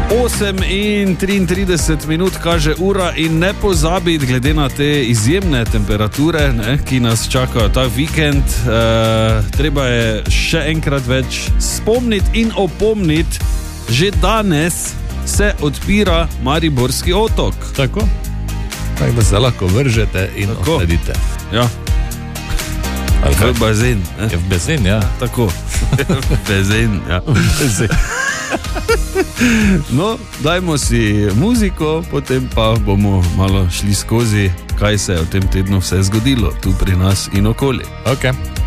8:33 kaže ura in ne pozabiti, glede na te izjemne temperature, ne, ki nas čakajo ta vikend, treba je še enkrat več spomniti in opomniti, že danes se odpira Mariborski otok. Tako da se lahko vržete in odpredite. Ja. V bazen. Je v bazen, ja. Tako. Bazen, ja. No, dajmo si muziko, potem pa bomo malo šli skozi, kaj se je v tem tednu vse zgodilo tu pri nas in okoli. Ok.